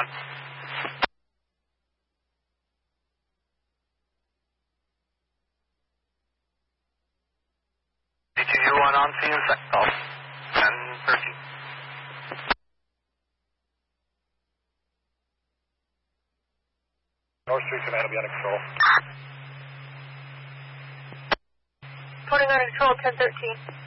1. DTU1 on scene, second call. 1013. North Street Command will be under control. 29 control, 1013.